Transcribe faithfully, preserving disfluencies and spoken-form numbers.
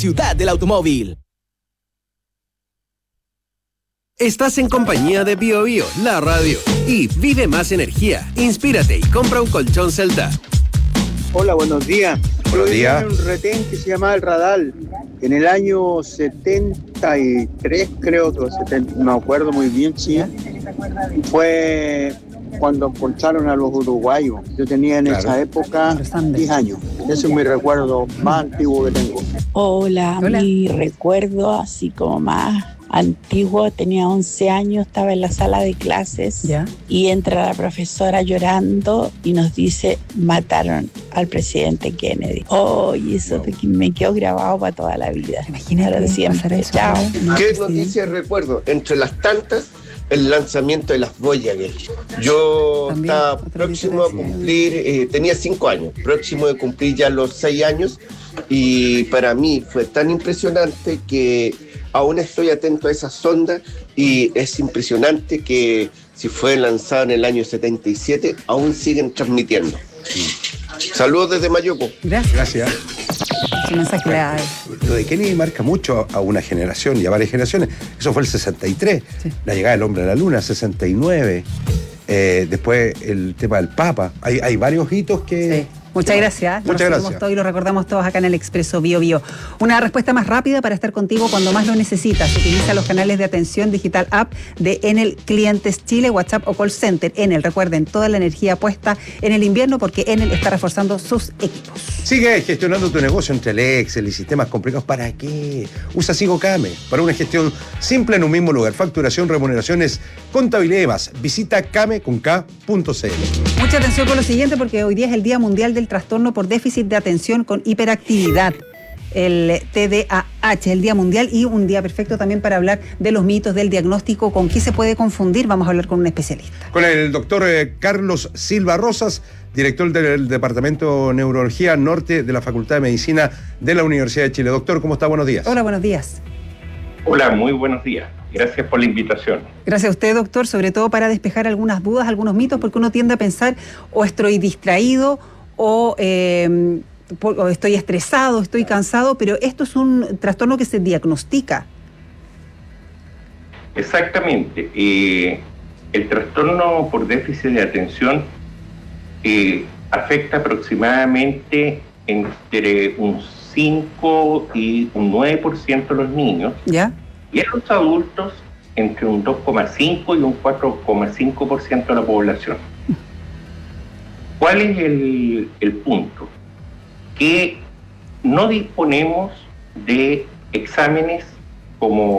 ciudad del automóvil. Estás en compañía de Bio Bio, la radio. Y vive más energía. Inspírate y compra un colchón Celta. Hola, buenos días. Buenos días. Yo tenía un retén que se llamaba el Radal. En el año setenta y tres, creo que, setenta, no me acuerdo muy bien, sí. Fue cuando colcharon a los uruguayos. Yo tenía en claro. esa época diez años. Ese es mi recuerdo más antiguo que tengo. Hola, Hola. Mi recuerdo así como más antiguo, tenía once años, estaba en la sala de clases ¿Ya? y entra la profesora llorando y nos dice: mataron al presidente Kennedy. Oh, y eso wow. me quedó grabado para toda la vida. Imagínate siempre. Eso, Chao. ¿no? ¿Qué noticias recuerdo? Entre las tantas, el lanzamiento de las Voyager. Yo También, estaba próximo a cumplir, eh, tenía cinco años, próximo de cumplir ya los seis años, y para mí fue tan impresionante que aún estoy atento a esa sonda, y es impresionante que si fue lanzada en el año setenta y siete, aún siguen transmitiendo. Saludos desde Mayoco. Gracias. Gracias. Su mensaje bueno, lo de Kennedy marca mucho a una generación y a varias generaciones. Eso fue el sesenta y tres, sí. La llegada del hombre a la luna, sesenta y nueve. Eh, después el tema del Papa. Hay, hay varios hitos que... Sí. Muchas gracias. Muchas lo gracias. Todo y lo recordamos todos acá en el Expreso Bio Bio. Una respuesta más rápida para estar contigo cuando más lo necesitas. Utiliza los canales de atención digital app de Enel Clientes Chile, WhatsApp o Call Center. Enel, recuerden, toda la energía puesta en el invierno porque Enel está reforzando sus equipos. Sigue gestionando tu negocio entre el Excel y sistemas complicados. ¿Para qué? Usa SigoCame para una gestión simple en un mismo lugar. Facturación, remuneraciones, contabilidad y más. Visita came con k punto c l. Mucha atención con lo siguiente porque hoy día es el Día Mundial del Trastorno por Déficit de Atención con Hiperactividad, el T D A H, el Día Mundial, y un día perfecto también para hablar de los mitos del diagnóstico. ¿Con qué se puede confundir? Vamos a hablar con un especialista. Con el doctor eh, Carlos Silva Rosas, director del Departamento de Neurología Norte de la Facultad de Medicina de la Universidad de Chile. Doctor, ¿cómo está? Buenos días. Hola, buenos días. Hola, muy buenos días. Gracias por la invitación. Gracias a usted, doctor, sobre todo para despejar algunas dudas, algunos mitos, porque uno tiende a pensar o estoy distraído o, eh, o estoy estresado, estoy cansado, pero esto es un trastorno que se diagnostica. Exactamente. Eh, el trastorno por déficit de atención eh, afecta aproximadamente entre un cinco y un nueve por ciento de los niños. ¿Ya? Y en los adultos, entre un dos coma cinco y un cuatro coma cinco por ciento de la población. ¿Cuál es el, el punto? Que no disponemos de exámenes como